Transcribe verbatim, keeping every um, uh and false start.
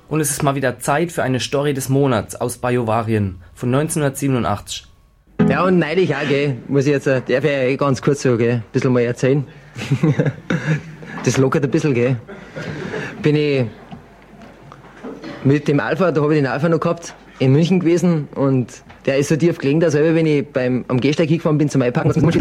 Und es ist mal wieder Zeit für eine Story des Monats aus Bajuwarien von neunzehnhundertsiebenundachtzig. Ja, und neulich auch, gell, muss ich jetzt, darf ich ja eh ganz kurz so, gell, ein bisschen mal erzählen. Das lockert ein bisschen, gell. Bin ich mit dem Alpha, da habe ich den Alpha noch gehabt, in München gewesen und der ist so tief gelegen, dass ich, wenn ich beim, am Gehsteig hingefahren bin zum Einpacken,